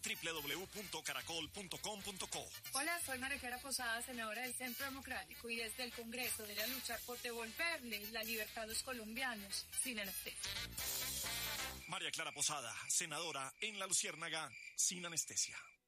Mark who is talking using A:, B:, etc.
A: www.caracol.com.co.
B: Hola, soy María Clara Posada, senadora del Centro Democrático, y desde el Congreso voy a luchar por devolverle la libertad a los colombianos sin anestesia.
A: María Clara Posada, senadora en La Luciérnaga, sin anestesia.